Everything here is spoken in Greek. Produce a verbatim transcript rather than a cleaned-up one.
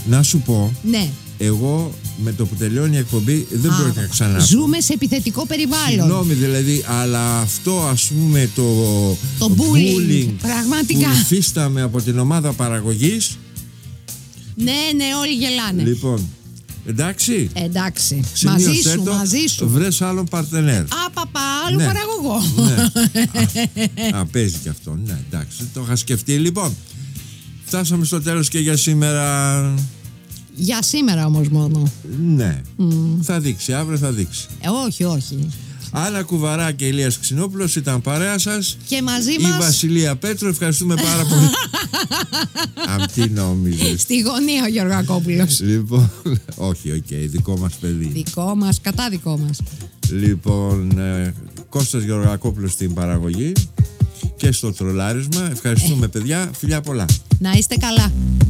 Να σου πω. Ναι. Εγώ με το που τελειώνει η εκπομπή δεν Α, πρόκειται να ξανά. Ζούμε σε επιθετικό περιβάλλον. Συγγνώμη δηλαδή, αλλά αυτό ας πούμε το, το bullying, bullying πραγματικά, που υφίσταμε από την ομάδα παραγωγής. Ναι, ναι, όλοι γελάνε. Λοιπόν, εντάξει. Εντάξει. Μαζί σου, το, μαζί σου. Βρες άλλον παρτενέρ. Α, παπά, άλλο ναι. παραγωγό. Ναι. Α, α, παίζει και αυτό. Ναι, εντάξει, το είχα σκεφτεί. Λοιπόν, φτάσαμε στο τέλος και για σήμερα. Για σήμερα όμως μόνο. Ναι. Mm. Θα δείξει, αύριο θα δείξει. Ε, όχι, όχι. Άννα Κουβαρά και Ηλίας Ξινόπουλος ήταν παρέα σας. Και μαζί μας η Βασιλεία Πέτρου. Ευχαριστούμε πάρα πολύ. Αν τι νόμιζες. Στη γωνία ο Γεωργακόπουλος. Λοιπόν, όχι, οκ, okay, δικό μας παιδί. Δικό μας, κατά δικό μας. Λοιπόν, ε, Κώστας Γεωργακόπουλος στην παραγωγή και στο τρολάρισμα. Ευχαριστούμε, ε. παιδιά. Φιλιά πολλά. Να είστε καλά.